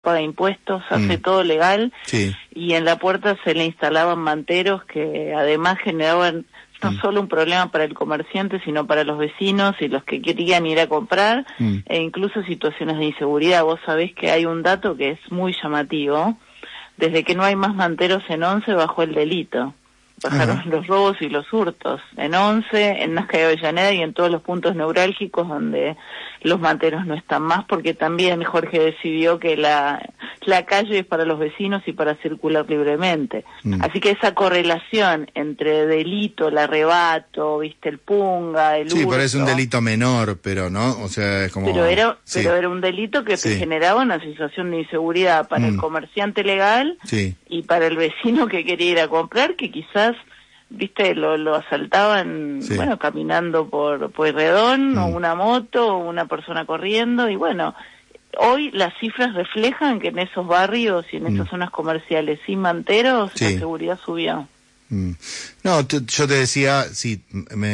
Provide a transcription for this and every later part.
paga impuestos, hace todo legal, Sí. y en la puerta se le instalaban manteros que además generaban no solo un problema para el comerciante, sino para los vecinos y los que querían ir a comprar, e incluso situaciones de inseguridad. Vos sabés que hay un dato que es muy llamativo: desde que no hay más manteros en Once bajó el delito. Bajaron los robos y los hurtos en Once, en Nazca y Avellaneda y en todos los puntos neurálgicos donde los manteros no están más, porque también Jorge decidió que la calle es para los vecinos y para circular libremente. Así que esa correlación entre delito, el arrebato, viste, el punga, el hurto... Sí, pero es un delito menor, pero no, o sea, es como... Pero era un delito que te generaba una sensación de inseguridad para el comerciante legal y para el vecino que quería ir a comprar, que quizás, viste, lo asaltaban, bueno, caminando por Pueyrredón, o una moto, o una persona corriendo, y bueno, hoy las cifras reflejan que en esos barrios y en esas zonas comerciales sin manteros la seguridad subió. No, yo te decía, sí,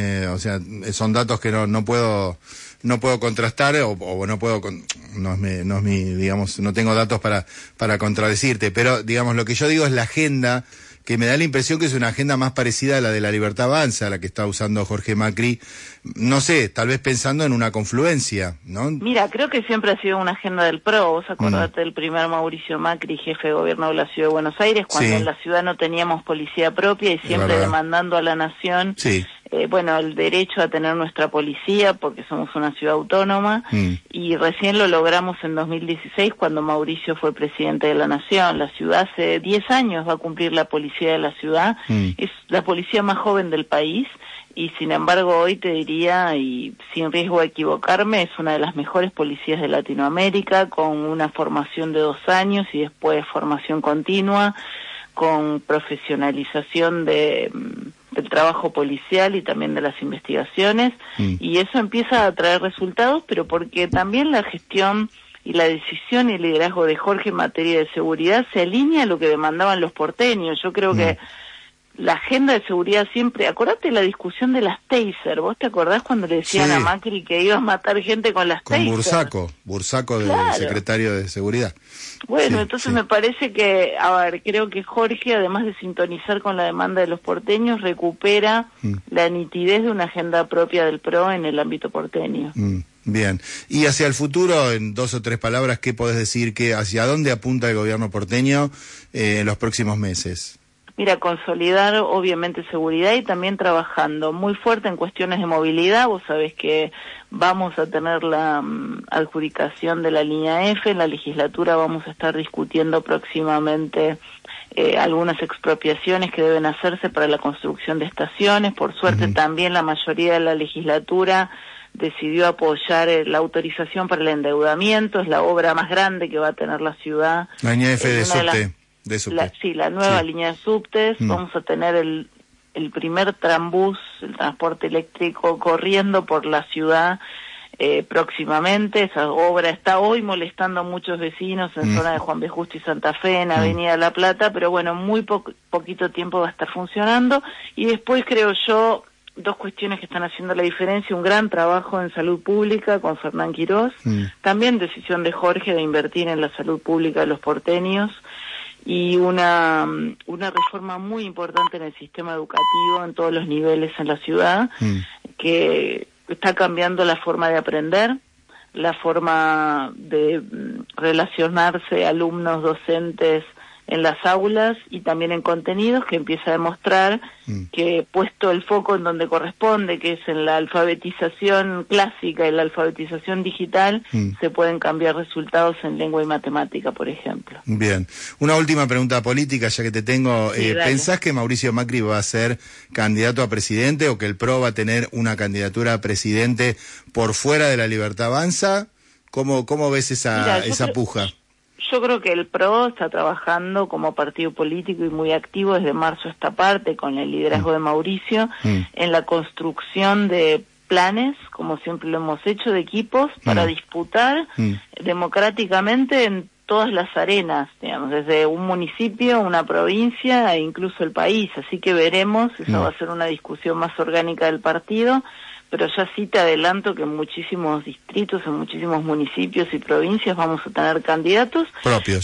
o sea, son datos que no puedo contrastar, o no puedo, no es mi, digamos, no tengo datos para contradecirte, pero digamos, lo que yo digo es la agenda, que me da la impresión que es una agenda más parecida a la de La Libertad Avanza, la que está usando Jorge Macri, no sé, tal vez pensando en una confluencia, ¿no? Mira, creo que siempre ha sido una agenda del PRO. Vos acordate del primer Mauricio Macri, jefe de gobierno de la Ciudad de Buenos Aires, cuando en la ciudad no teníamos policía propia y siempre demandando a la nación bueno, el derecho a tener nuestra policía, porque somos una ciudad autónoma, y recién lo logramos en 2016 cuando Mauricio fue presidente de la Nación. La ciudad hace 10 años va a cumplir la policía de la ciudad, es la policía más joven del país, y sin embargo hoy te diría, y sin riesgo de equivocarme, es una de las mejores policías de Latinoamérica, con una formación de 2 años y después formación continua, con profesionalización del trabajo policial y también de las investigaciones, y eso empieza a traer resultados, pero porque también la gestión y la decisión y el liderazgo de Jorge en materia de seguridad se alinea a lo que demandaban los porteños. Yo creo que la agenda de seguridad siempre... Acordate la discusión de las taser. ¿Vos te acordás cuando le decían a Macri que iba a matar gente con las taser? Con Bursaco del secretario de Seguridad. Bueno, entonces me parece que, creo que Jorge, además de sintonizar con la demanda de los porteños, recupera la nitidez de una agenda propia del PRO en el ámbito porteño. Bien. Y hacia el futuro, en 2 o 3 palabras, ¿qué podés decir? ¿Hacia dónde apunta el gobierno porteño en los próximos meses? Mira, consolidar obviamente seguridad y también trabajando muy fuerte en cuestiones de movilidad. Vos sabés que vamos a tener la adjudicación de la línea F. En la legislatura vamos a estar discutiendo próximamente algunas expropiaciones que deben hacerse para la construcción de estaciones. Por suerte también la mayoría de la legislatura decidió apoyar la autorización para el endeudamiento. Es la obra más grande que va a tener la ciudad. La línea F de subte. La nueva línea de subtes. Vamos a tener el primer trambús, el transporte eléctrico, corriendo por la ciudad próximamente. Esa obra está hoy molestando a muchos vecinos en zona de Juan B. Justo y Santa Fe, en Avenida La Plata, pero bueno, muy poquito tiempo va a estar funcionando. Y después creo yo, 2 cuestiones que están haciendo la diferencia: un gran trabajo en salud pública con Fernán Quirós, también decisión de Jorge de invertir en la salud pública de los porteños, y una reforma muy importante en el sistema educativo en todos los niveles en la ciudad, que está cambiando la forma de aprender, la forma de relacionarse alumnos, docentes en las aulas y también en contenidos, que empieza a demostrar que, puesto el foco en donde corresponde, que es en la alfabetización clásica y la alfabetización digital, se pueden cambiar resultados en lengua y matemática, por ejemplo. Bien. Una última pregunta política, ya que te tengo. ¿Pensás que Mauricio Macri va a ser candidato a presidente, o que el PRO va a tener una candidatura a presidente por fuera de La Libertad Avanza? ¿Cómo ves esa puja? Yo creo que el PRO está trabajando como partido político y muy activo desde marzo a esta parte, con el liderazgo de Mauricio, en la construcción de planes, como siempre lo hemos hecho, de equipos para disputar democráticamente en todas las arenas, digamos, desde un municipio, una provincia e incluso el país. Así que veremos, esa va a ser una discusión más orgánica del partido, pero ya sí te adelanto que en muchísimos distritos, en muchísimos municipios y provincias vamos a tener candidatos propios.